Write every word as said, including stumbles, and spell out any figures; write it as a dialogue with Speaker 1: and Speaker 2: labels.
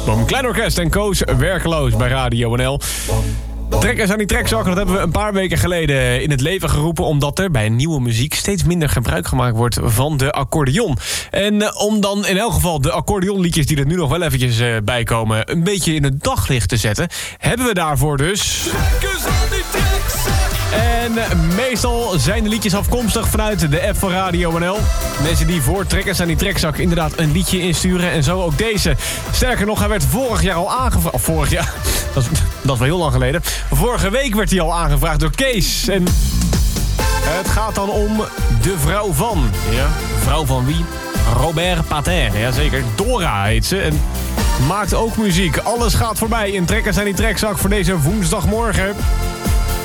Speaker 1: Boom, Klein Orkest en Koos Werkeloos bij Radio N L. Trekkers aan die trekzakken, dat hebben we een paar weken geleden in het leven geroepen, omdat er bij nieuwe muziek steeds minder gebruik gemaakt wordt van de accordeon. En uh, om dan in elk geval de accordeonliedjes die er nu nog wel eventjes uh, bij komen een beetje in het daglicht te zetten, hebben we daarvoor dus... Trekkers aan die trekzakken! En uh, meestal zijn de liedjes afkomstig vanuit de app van Radio N L. Mensen die voor Trekkers aan die trekzak inderdaad een liedje insturen en zo ook deze. Sterker nog, hij werd vorig jaar al aangevraagd. Of vorig jaar, dat is, dat is wel heel lang geleden. Vorige week werd hij al aangevraagd door Kees. En het gaat dan om de vrouw van. Ja, vrouw van wie? Robert Pater. Jazeker, Dora heet ze. En maakt ook muziek. Alles gaat voorbij in Trekkers aan die trekzak voor deze woensdagmorgen.